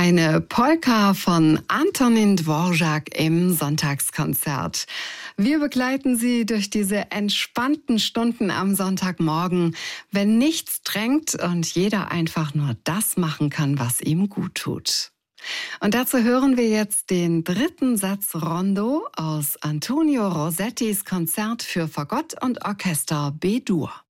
Eine Polka von Antonin Dvorak im Sonntagskonzert. Wir begleiten Sie durch diese entspannten Stunden am Sonntagmorgen, wenn nichts drängt und jeder einfach nur das machen kann, was ihm gut tut. Und dazu hören wir jetzt den dritten Satz Rondo aus Antonio Rossettis Konzert für Fagott und Orchester B-Dur.